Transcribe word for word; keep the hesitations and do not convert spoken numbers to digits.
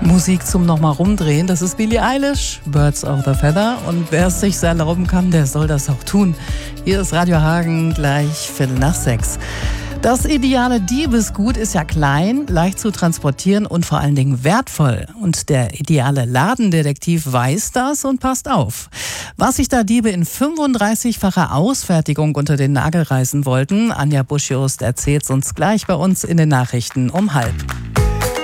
Musik zum nochmal rumdrehen, das ist Billie Eilish, Birds of the Feather. Und wer es sich erlauben kann, der soll das auch tun. Hier ist Radio Hagen, gleich Viertel nach sechs. Das ideale Diebesgut ist ja klein, leicht zu transportieren und vor allen Dingen wertvoll. Und der ideale Ladendetektiv weiß das und passt auf. Was sich da Diebe in fünfunddreißigfacher Ausfertigung unter den Nagel reißen wollten, Anja Busch-Jost erzählt uns gleich bei uns in den Nachrichten um halb.